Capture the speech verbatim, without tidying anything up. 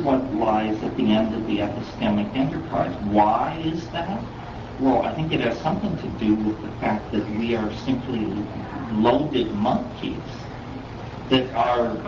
what lies at the end of the epistemic enterprise. Why is that? Well, I think it has something to do with the fact that we are simply loaded monkeys that are